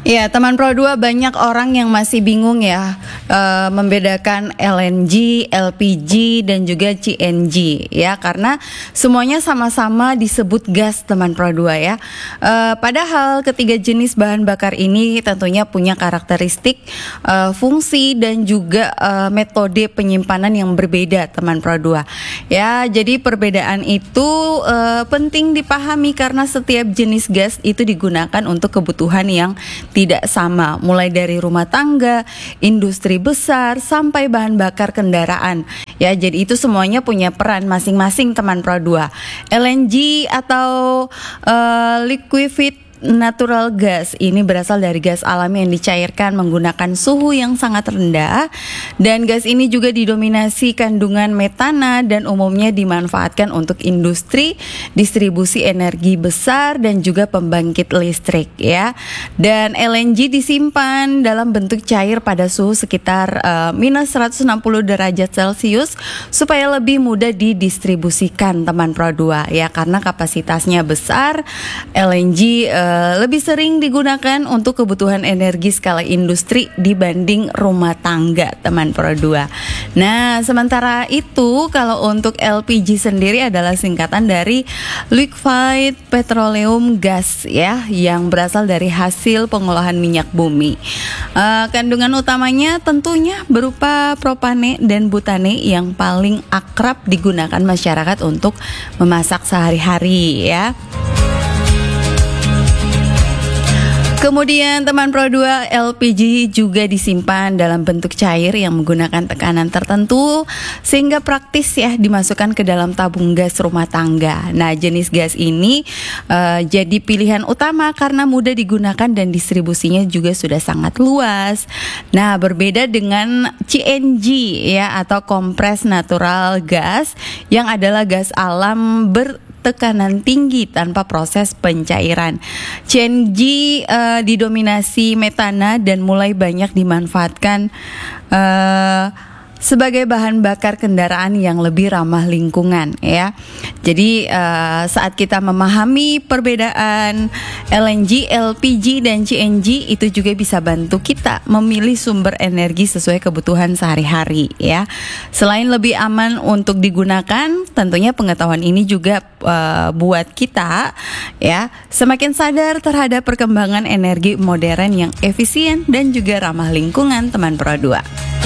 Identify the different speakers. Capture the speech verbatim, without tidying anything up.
Speaker 1: Ya, teman Pro dua, banyak orang yang masih bingung ya uh, membedakan L N G, L P G dan juga C N G ya, karena semuanya sama-sama disebut gas, teman Pro dua ya. Uh, padahal ketiga jenis bahan bakar ini tentunya punya karakteristik, uh, fungsi dan juga uh, metode penyimpanan yang berbeda, teman Pro dua. Ya, jadi perbedaan itu uh, penting dipahami karena setiap jenis gas itu digunakan untuk kebutuhan yang tidak sama, mulai dari rumah tangga, industri besar, sampai bahan bakar kendaraan. Ya, jadi itu semuanya punya peran masing-masing, teman Pro dua. L N G atau uh, liquefied natural gas ini berasal dari gas alami yang dicairkan menggunakan suhu yang sangat rendah, dan gas ini juga didominasi kandungan metana dan umumnya dimanfaatkan untuk industri, distribusi energi besar dan juga pembangkit listrik ya. Dan L N G disimpan dalam bentuk cair pada suhu sekitar uh, minus seratus enam puluh derajat Celcius supaya lebih mudah didistribusikan, teman Pro dua ya, karena kapasitasnya besar. L N G uh, lebih sering digunakan untuk kebutuhan energi skala industri dibanding rumah tangga, teman Pro dua. Nah, sementara itu kalau untuk L P G sendiri adalah singkatan dari liquefied petroleum gas ya, yang berasal dari hasil pengolahan minyak bumi. Uh, kandungan utamanya tentunya berupa propane dan butane yang paling akrab digunakan masyarakat untuk memasak sehari-hari ya. Kemudian teman Pro dua, L P G juga disimpan dalam bentuk cair yang menggunakan tekanan tertentu sehingga praktis ya dimasukkan ke dalam tabung gas rumah tangga. Nah, jenis gas ini uh, jadi pilihan utama karena mudah digunakan dan distribusinya juga sudah sangat luas. Nah, berbeda dengan C N G ya, atau compressed natural gas, yang adalah gas alam ber tekanan tinggi tanpa proses pencairan. C N G uh, didominasi metana dan mulai banyak dimanfaatkan uh, sebagai bahan bakar kendaraan yang lebih ramah lingkungan ya. Jadi uh, saat kita memahami perbedaan L N G, L P G dan C N G, itu juga bisa bantu kita memilih sumber energi sesuai kebutuhan sehari-hari ya. Selain lebih aman untuk digunakan, tentunya pengetahuan ini juga uh, buat kita ya semakin sadar terhadap perkembangan energi modern yang efisien dan juga ramah lingkungan, teman Pro dua.